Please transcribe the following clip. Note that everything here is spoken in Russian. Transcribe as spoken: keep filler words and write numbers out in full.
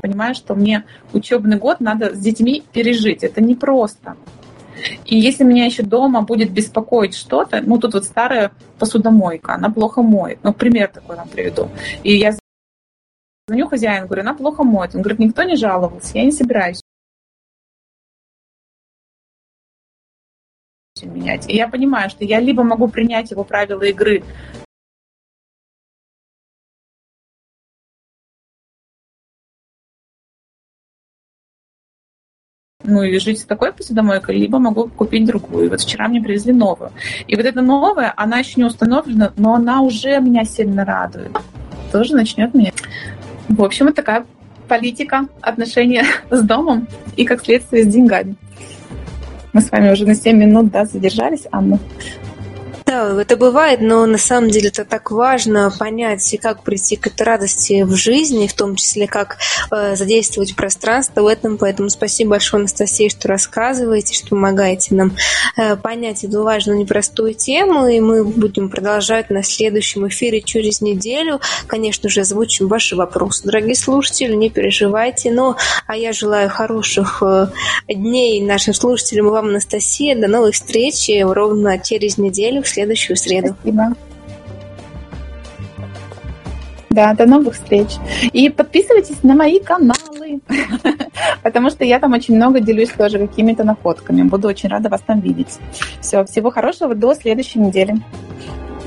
понимаю, что мне учебный год надо с детьми пережить. Это непросто. И если меня еще дома будет беспокоить что-то, ну тут вот старая посудомойка, она плохо моет. Ну, пример такой вам приведу. И я звоню хозяину, говорю, она плохо моет. Он говорит, никто не жаловался, я не собираюсь менять. И я понимаю, что я либо могу принять его правила игры, ну и жить с такой посудомойкой, либо могу купить другую. И вот вчера мне привезли новую. И вот эта новая, она еще не установлена, но она уже меня сильно радует. Тоже начнет меня. В общем, вот такая политика отношения с домом и, как следствие, с деньгами. Мы с вами уже на семь минут, да, задержались, Анна? Да, это бывает, но на самом деле это так важно понять, как прийти к этой радости в жизни, в том числе, как э, задействовать пространство в этом. Поэтому спасибо большое, Анастасия, что рассказываете, что помогаете нам э, понять эту важную, непростую тему. И мы будем продолжать на следующем эфире через неделю. Конечно же, озвучим ваши вопросы. Дорогие слушатели, не переживайте. Ну, а я желаю хороших э, дней нашим слушателям и вам, Анастасия. До новых встреч ровно через неделю, в следующую среду. Спасибо. Да, до новых встреч. И подписывайтесь на мои каналы, потому что я там очень много делюсь тоже какими-то находками. Буду очень рада вас там видеть. Все, всего хорошего, до следующей недели.